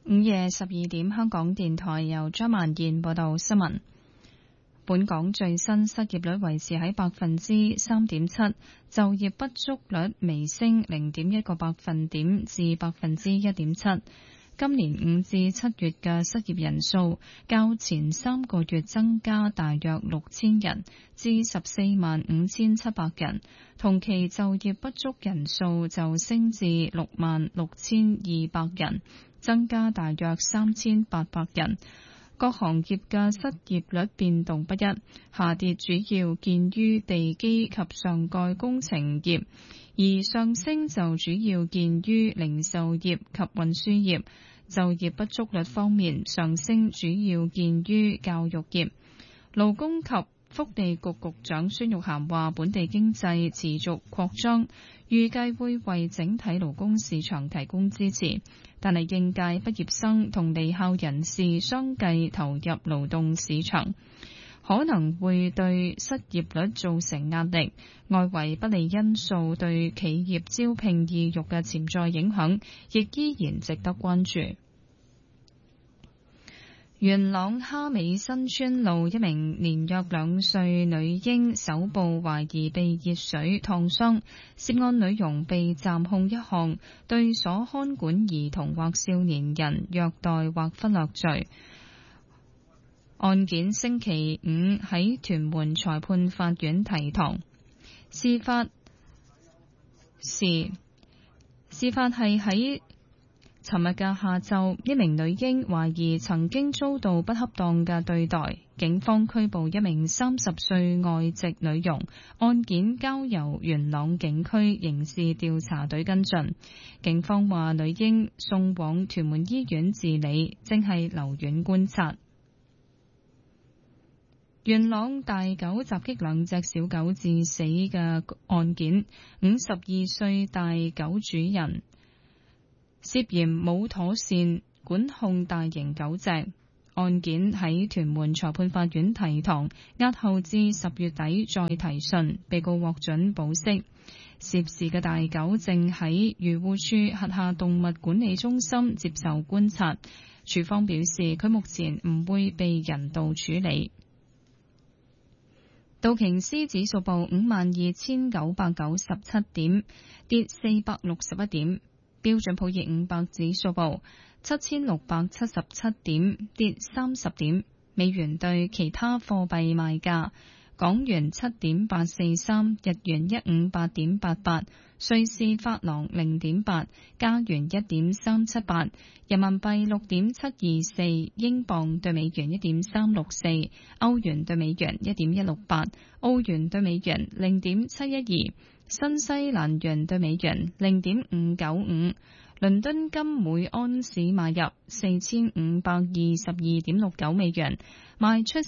午夜12點，香港電台由張曼燕報道新聞。本港最新失業率維持喺3.7%，就業不足率微升0.1個百分點至1.7%。今年5至7月嘅失業人數較前3個月增加大約6000人，至145700人。同期就業不足人數就升至66200人，增加大約3800人。各行業嘅失業率變動不一，下跌主要見於地基及上蓋工程業，而上升就主要見於零售業及運輸業。就業不足率方面，上升主要見於教育業。勞工及福利局局長孫玉菡話，本地經濟持續擴張，預計會為整體勞工市場提供支持，但係應屆畢業生同離校人士相繼投入勞動市場，可能會對失業率造成壓力。外圍不利因素對企業招聘意欲嘅潛在影響，亦依然值得關注。元朗蝦尾新村路一名年約2歲女嬰手部懷疑被熱水燙傷，涉案女傭被暫控一項對所看管兒童或少年人虐待或忽略罪。案件星期五喺屯門裁判法院提堂。事發係喺尋日嘅下晝，一名女嬰懷疑曾經遭到不恰當嘅對待，警方拘捕一名30歲外籍女傭，案件交由元朗警區刑事調查隊跟進。警方話女嬰送往屯門醫院治理，正係留院觀察。元朗大狗襲擊2隻小狗致死嘅案件，52歲大狗主人涉嫌冇妥善管控大型狗隻，案件喺屯門裁判法院提堂，押後至10月底再提訊，被告獲准保釋。涉事嘅大狗正喺漁護署轄下動物管理中心接受觀察，署方表示佢目前唔會被人道處理。道瓊斯指數報52,997點，跌461點。標準普爾500指數報7,677點，跌30點。美元對其他貨幣賣價：港元7.843，日元158.88，瑞士法郎0.8，加元1.378，人民幣6.724，英鎊對美元1.364，歐元對美元1.168，澳元對美元0.712。新西蘭元對美元0.595，倫敦金每安士買入4522.69美元，賣出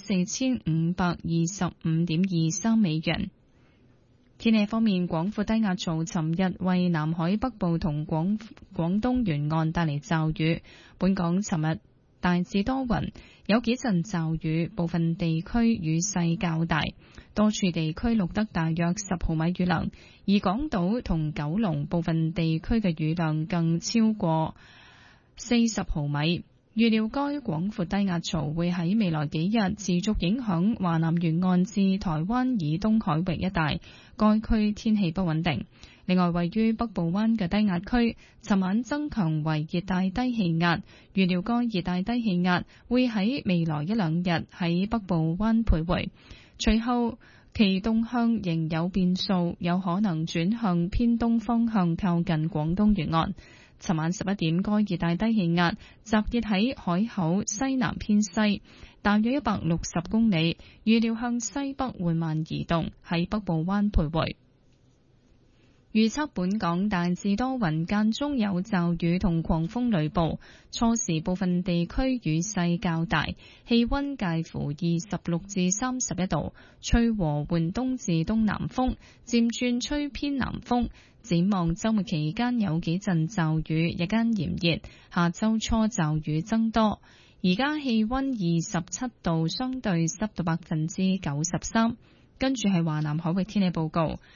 4525.23美元。天氣方面，廣闊低壓槽尋日為南海北部同廣東沿岸帶嚟驟雨，本港尋日大致多雲，有幾陣驟雨，部分地區雨勢較大，多處地區錄得大約10毫米雨量，而港島同九龍部分地區嘅雨量更超過40毫米。預料該廣闊低壓槽會喺未來幾日持續影響華南沿岸至台灣以東海域一帶，該區天氣不穩定。另外，位於北部灣嘅低壓區尋晚增強為熱帶低氣壓，預料該熱帶低氣壓會喺未來1-2日喺北部灣徘徊，隨後其動向仍有變數，有可能轉向偏東方向靠近廣東沿岸。尋晚11點，該熱帶低氣壓集結喺海口西南偏西，大約160公里，預料向西北緩慢移動，喺北部灣徘徊。預測本港大致多雲，間中有驟雨同狂風雷暴，初時部分地區雨勢較大，氣溫介乎26至31度，吹和緩東至東南風，漸轉吹偏南風。展望週末期間有幾陣驟雨，日間炎熱，下週初驟雨增多。而家氣溫27度，相對濕度93%。跟住係華南海域天氣報告。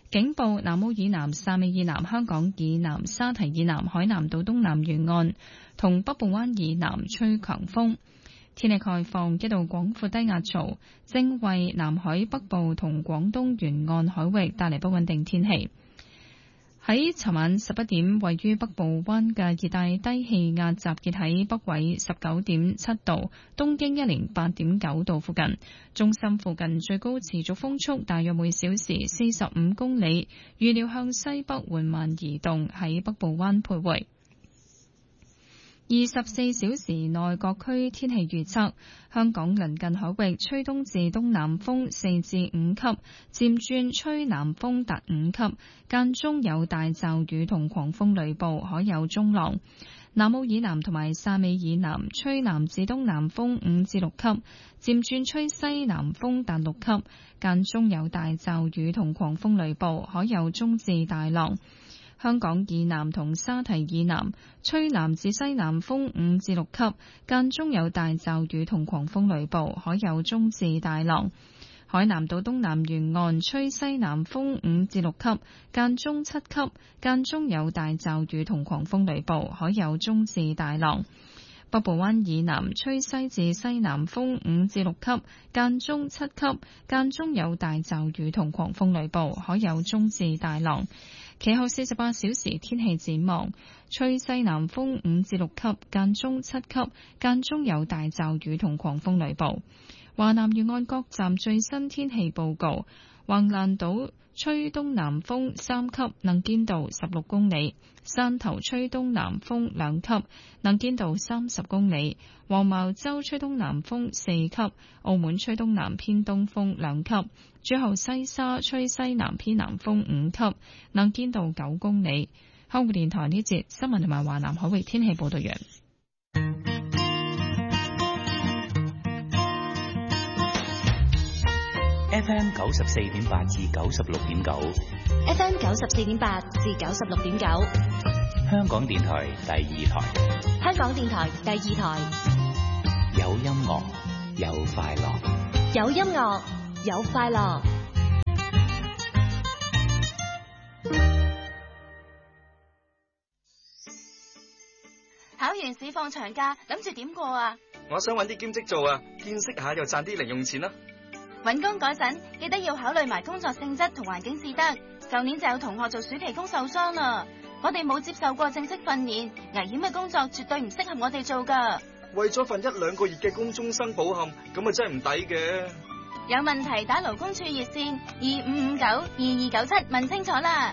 警報南澳以南、汕尾以南、香港以南、沙堤以南、海南島東南沿岸同北部灣以南吹強風。天氣概況，一道廣闊低壓槽正為南海北部同廣東沿岸海域帶嚟不穩定天氣。喺尋晚11點，位於北部灣嘅熱帶低氣壓集結喺北緯19.7度、東經108.9度附近，中心附近最高持續風速大約每小時45公里，預料向西北緩慢移動，喺北部灣徘徊。24小時內各區天氣預測：香港鄰近海域吹東至東南風4至5級，漸轉吹南風達5級，間中有大驟雨同狂風雷暴，海有中浪。南澳以南同埋汕尾以南吹南至東南風5至6級，漸轉吹西南風達6級，間中有大驟雨同狂風雷暴，海有中至大浪。香港以南同沙堤以南吹南至西南風5至6級，間中有大驟雨同狂風雷暴，海有中至大浪。海南島東南沿岸吹西南風5至6級，間中7級，間中有大驟雨同狂風雷暴，海有中至大浪。北部灣以南吹西至西南風5至6級，間中7級，間中有大驟雨同狂風雷暴，海有中至大浪。其後48小時天氣展望，吹西南風5至6級，間中7級，間中有大驟雨同狂風雷暴。華南沿岸各站最新天氣報告：橫瀾島吹東南風3級，能見度16公里；汕頭吹東南風2級，能見度30公里；黃茅洲吹東南風4級；澳門吹東南偏東風2級；最後西沙吹西南偏南風5級，能見度9公里。香港電台呢節新聞同埋華南海域天氣報道完。 FM 94.8至96.9 ，FM 94.8至96.9， 香港電台第2台， 香港電台第2台， 有音樂有快樂， 有音樂有快樂。 考完試放長假，諗住點過啊？ 我想搵啲兼職做啊，見識下又賺啲零用錢啦。 搵工嗰陣記得要考慮埋工作性質同環境至得。舊年就有同學做暑期工受傷啦。我哋冇接受過正式訓練，危險嘅工作絕對唔適合我哋做噶。 為咗份1-2個月嘅工終生保險，咁啊真係唔抵嘅。 有問題打勞工處熱線25592297問清楚啦。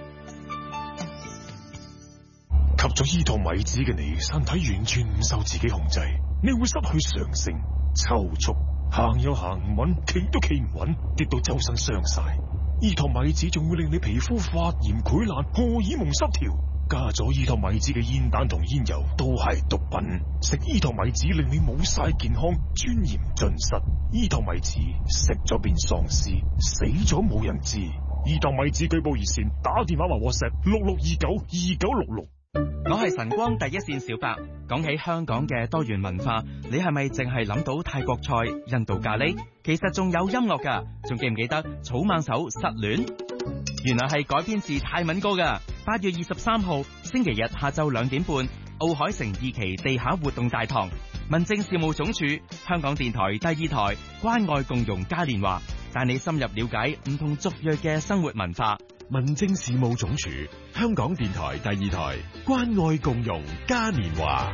吸咗胰島米酯嘅你，身體完全唔受自己控制，你會失去常性、抽搐。行又行唔穩，企都企唔穩，跌到周身傷晒。胰島米酯仲會令你皮膚發炎潰爛、荷爾蒙失調。加咗胰島米酯嘅煙彈同煙油都係毒品。食胰島米酯令你冇晒健康，尊嚴盡失。胰島米酯食咗變喪屍，死咗冇人知。胰島米酯舉報熱線，打電話或 WhatsApp 66292966。 我係晨光第一線小白。講起香港嘅多元文化，你係咪淨係諗到泰國菜、印度咖喱？其實仲有音樂噶，仲記唔記得草蜢首失戀？原來係改編自泰文歌噶。8月23號星期日下晝2點半，奧海城2期地下活動大堂，民政事務總署、香港電台第2台關愛共融嘉年華，帶你深入了解唔同族裔嘅生活文化。 民政事務總署、香港電台第2台關愛共融嘉年華。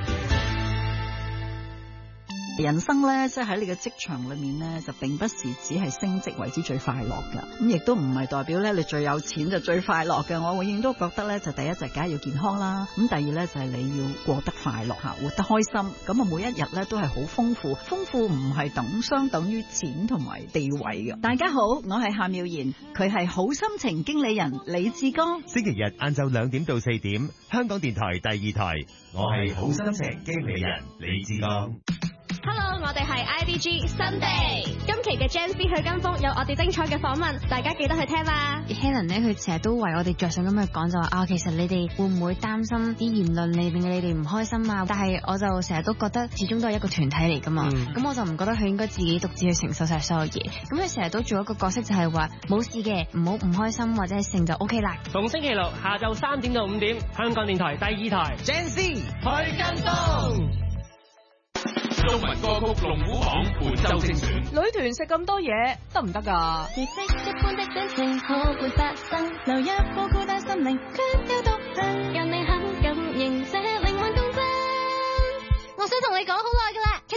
人生咧，即係喺你嘅職場裏面咧，就並不是只係升職為之最快樂噶，咁亦都唔係代表咧你最有錢就最快樂嘅。我永遠都覺得咧，就第一就梗係要健康啦，咁第二咧就係你要過得快樂吓，活得開心，咁啊每一日咧都係好豐富，豐富唔係相等於錢同埋地位嘅。大家好，我係夏妙賢，佢係好心情經理人李志剛。 星期日晏晝2點到4點，香港電台第2台，我係好心情經理人李志剛。 Hello， 我哋係 IDG Sunday。今期嘅 Gen Z 去跟風有我哋精彩嘅訪問，大家記得去聽啦。 Helen 咧，佢成日都為我哋着想咁去講，就話啊，其實你哋會唔會擔心啲言論令你哋唔開心啊？但係我就成日都覺得，始終都係一個團體嚟噶嘛。咁我就唔覺得佢應該自己獨自去承受晒所有嘢。咁佢成日都做一個角色，就係話冇事嘅，唔好唔開心或者係成就 OK 啦。 逢星期六下晝3點到5點，香港電台第2台 Gen Z 去跟風。 中文歌曲龍虎榜本周精選。 女團食咁多嘢得唔得㗎？ 儀式一般的戀情可會發生？留一顆孤單心靈，卻